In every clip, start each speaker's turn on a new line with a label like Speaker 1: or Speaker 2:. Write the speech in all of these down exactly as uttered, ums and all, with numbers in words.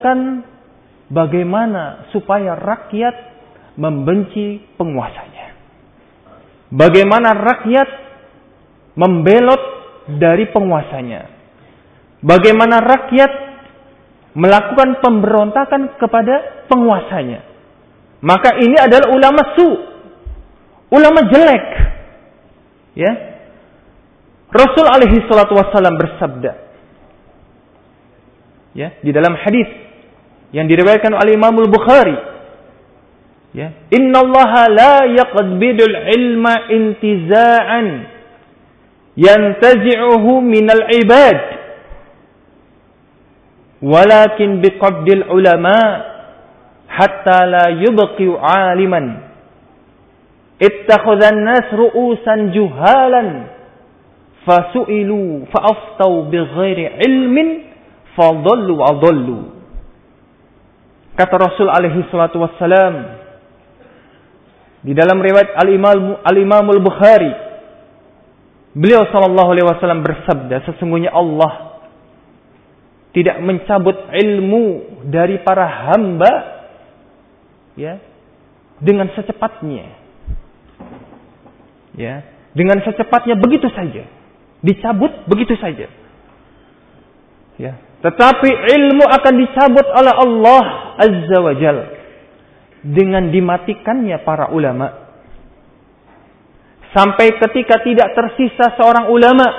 Speaker 1: mengajarkan bagaimana supaya rakyat membenci penguasanya. Bagaimana rakyat membelot dari penguasanya. Bagaimana rakyat melakukan pemberontakan kepada penguasanya. Maka ini adalah ulama su, ulama jelek. Ya. Rasul alaihi salatu wassalam bersabda, ya, di dalam hadis yang diriwayatkan oleh Imam Al-Bukhari, ya, innallaha la yaqbidul ilma intiza'an yantazi'uhu minal ibad walakin biqabdil ulama hatta la yubqi aliman ittakhadhan nas ru'usan juhalan fasu'ilu fa'aftau bighairi ilmin fadallu adallu. Kata Rasul alaihi salatu wassalam di dalam riwayat Al-Imam Al-Imam Al-Bukhari, beliau sallallahu alaihi wasallam bersabda, sesungguhnya Allah tidak mencabut ilmu dari para hamba, ya, dengan secepatnya. Ya, dengan secepatnya begitu saja. Dicabut begitu saja. Ya, tetapi ilmu akan dicabut oleh Allah Azza wa Jalla dengan dimatikannya para ulama. Sampai ketika tidak tersisa seorang ulama,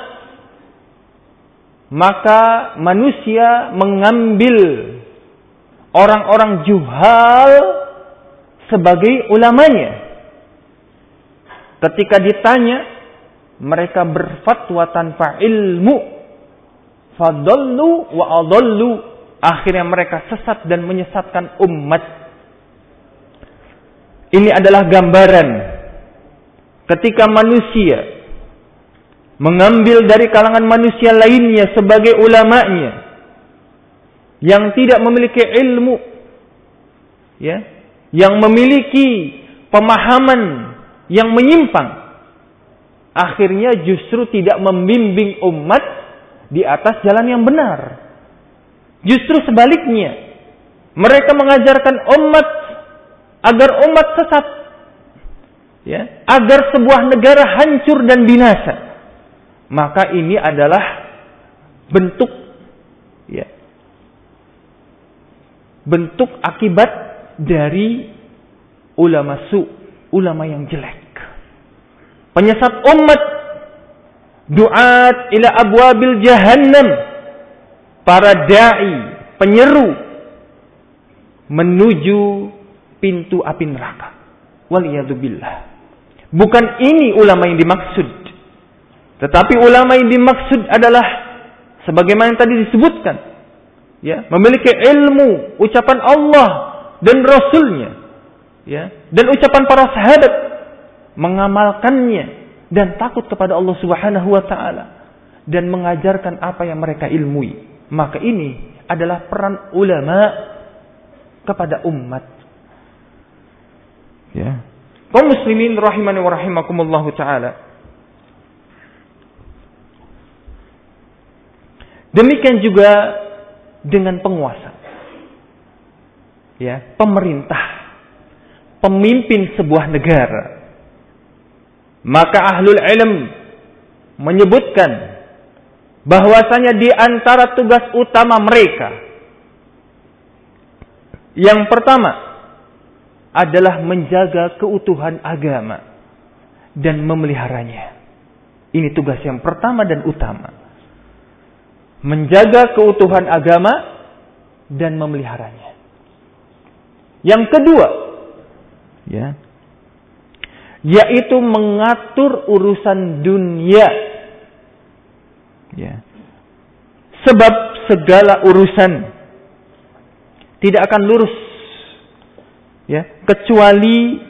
Speaker 1: maka manusia mengambil orang-orang juhal sebagai ulamanya. Ketika ditanya, mereka berfatwa tanpa ilmu. Fadallu wa adallu. Akhirnya mereka sesat dan menyesatkan umat. Ini adalah gambaran ketika manusia mengambil dari kalangan manusia lainnya sebagai ulamanya yang tidak memiliki ilmu, ya, yang memiliki pemahaman yang menyimpang, akhirnya justru tidak membimbing umat di atas jalan yang benar. Justru sebaliknya, mereka mengajarkan umat agar umat sesat, ya, agar sebuah negara hancur dan binasa. Maka ini adalah bentuk, ya, bentuk akibat dari ulama su, ulama yang jelek. Penyesat umat, du'at ila abwabil jahannam, para dai, penyeru menuju pintu api neraka. Waliyadzubillah. Bukan ini ulama yang dimaksud. Tetapi ulama yang dimaksud adalah sebagaimana yang tadi disebutkan, ya, memiliki ilmu ucapan Allah dan Rasulnya, ya, dan ucapan para sahabat, mengamalkannya dan takut kepada Allah Subhanahu wa taala dan mengajarkan apa yang mereka ilmui. Maka ini adalah peran ulama kepada umat. Ya. Kaum muslimin rahimani wa rahimakumullah taala. Demikian juga dengan penguasa. Ya, pemerintah, pemimpin sebuah negara. Maka ahlul ilm menyebutkan bahwasanya di antara tugas utama mereka, yang pertama adalah menjaga keutuhan agama dan memeliharanya. Ini tugas yang pertama dan utama. Menjaga keutuhan agama dan memeliharanya. Yang kedua, ya, yaitu mengatur urusan dunia. Ya. Sebab segala urusan tidak akan lurus, ya, kecuali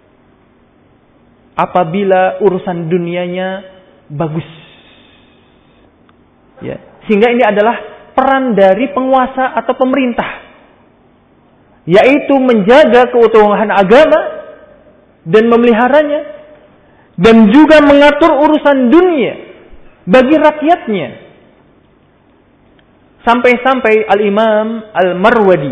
Speaker 1: apabila urusan dunianya bagus. Ya. Sehingga ini adalah peran dari penguasa atau pemerintah, yaitu menjaga keutuhan agama dan memeliharanya, dan juga mengatur urusan dunia bagi rakyatnya. Sampai-sampai Al-Imam Al-Marwadi